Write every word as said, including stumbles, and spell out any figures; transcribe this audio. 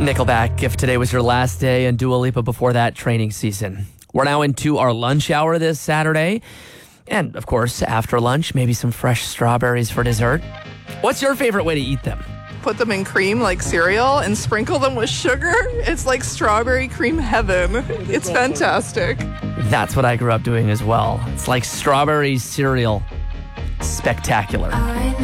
Nickelback, If Today Was Your Last Day, and Dua Lipa before that, Training Season. We're now into our lunch hour this Saturday. And, of course, after lunch, maybe some fresh strawberries for dessert. What's your favorite way to eat them? Put them in cream like cereal and sprinkle them with sugar. It's like strawberry cream heaven. It's fantastic. That's what I grew up doing as well. It's like strawberry cereal. Spectacular.